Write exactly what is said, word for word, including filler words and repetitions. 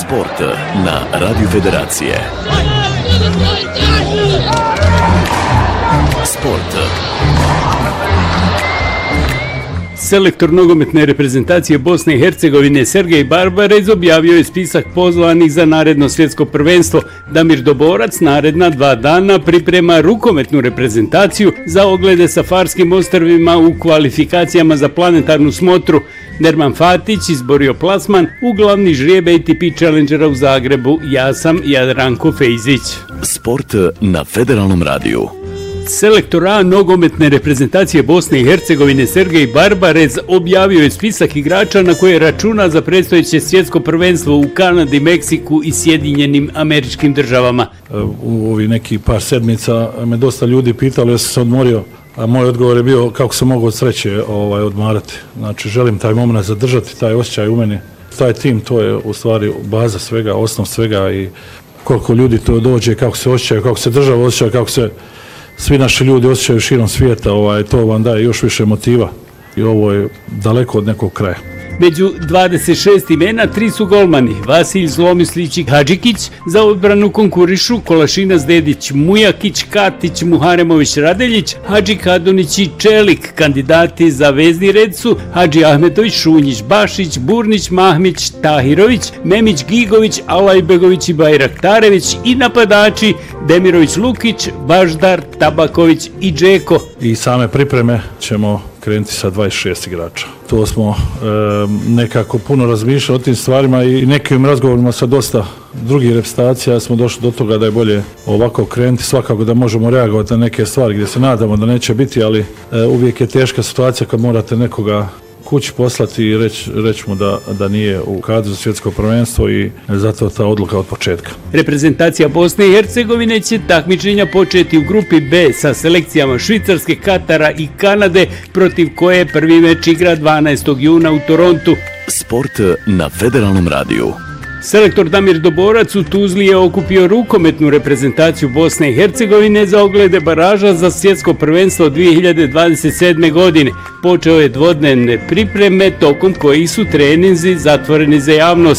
Sport na Radio Federacije. Sport. Selektor nogometne reprezentacije Bosne i Hercegovine Sergej Barbarez objavio je spisak pozvanih za naredno svjetsko prvenstvo. Damir Doborac naredna dva dana priprema rukometnu reprezentaciju za oglede sa Farskim ostrvima u kvalifikacijama za planetarnu smotru. Nerman Fatić izborio plasman u glavni žrijeb A T P Challengera u Zagrebu. Ja sam Jadranko Fejzić. Sport na Federalnom radiju. Selektor A nogometne reprezentacije Bosne i Hercegovine Sergej Barbarez objavio je spisak igrača na koje računa za predstojeće svjetsko prvenstvo u Kanadi, Meksiku i Sjedinjenim Američkim Državama. U ovih neki par sedmica me dosta ljudi pitalo, ja sam se odmorio, a moj odgovor je bio kako se mogu od sreće ovaj, odmarati. Znači, želim taj moment zadržati, taj osjećaj u meni. Taj tim, to je u stvari baza svega, osnov svega i koliko ljudi to dođe, kako se osjećaju, kako se država osjeća, kako se svi naši ljudi osjećaju širom svijeta, ovaj, to vam daje još više motiva i ovo je daleko od nekog kraja. Među dvadeset šest imena tri su golmani. Vasilj Zlomislić i Hadžikić, za odbranu konkurišu Kolašina Zdedić, Mujakić, Katić, Muharemović, Radeljić, Hadži Kadunić i Čelik. Kandidati za vezni red su Hadži Ahmetović, Šunjić, Bašić, Burnić, Mahmić, Tahirović, Memić, Gigović, Alajbegović i Bajraktarević i napadači Demirović, Lukić, Baždar, Tabaković i Džeko. I same pripreme ćemo krenuti sa dvadeset šest igrača. To smo e, nekako puno razmišljali o tim stvarima i nekim razgovorima sa dosta drugih reprezentacija smo došli do toga da je bolje ovako krenuti, svakako da možemo reagovati na neke stvari gdje se nadamo da neće biti, ali e, uvijek je teška situacija kad morate nekoga kući poslati i reći reć mu da, da nije u kadru za svjetsko prvenstvo i zato ta odluka od početka. Reprezentacija Bosne i Hercegovine će takmičenja početi u grupi B sa selekcijama Švicarske, Katara i Kanade, protiv koje prvi meč igra dvanaestog juna u Torontu. Sport na Federalnom radiju. Selektor Damir Doborac u Tuzli je okupio rukometnu reprezentaciju Bosne i Hercegovine za oglede baraža za svjetsko prvenstvo dvije hiljade dvadeset sedme. godine. Počeo je dvodnevne pripreme tokom kojih su treninzi zatvoreni za javnost.